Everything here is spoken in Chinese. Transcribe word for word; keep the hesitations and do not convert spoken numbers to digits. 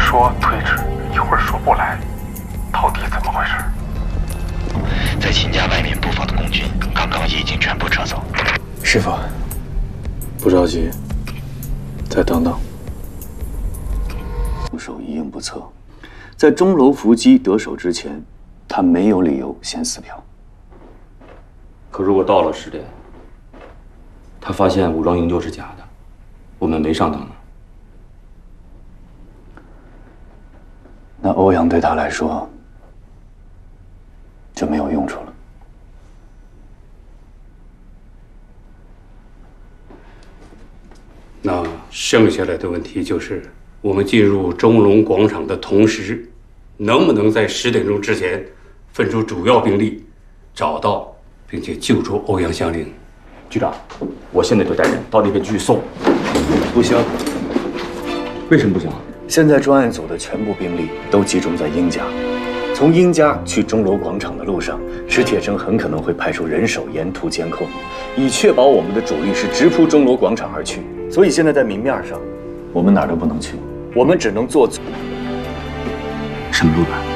说推迟，一会儿说不来，到底怎么回事？ 在秦家外面布防的共军，刚刚也已经全部撤走。 师傅，不着急，再等等。 攻守一应不策，在钟楼伏击得手之前，他没有理由先撕票。 可如果到了十点，他发现武装营救是假的，我们没上当呢？ 那欧阳对他来说就没有用处了。 那剩下来的问题就是，我们进入钟龙广场的同时，能不能在十点钟之前分出主要兵力，找到并且救出欧阳香菱？ 局长，我现在就带人到那边去送。 不行， 为什么不行啊？ 现在专案组的全部兵力都集中在殷家，从殷家去钟楼广场的路上，史铁生很可能会派出人手沿途监控，以确保我们的主力是直扑钟楼广场而去。所以现在在明面上，我们哪儿都不能去，我们只能做。 什么路段？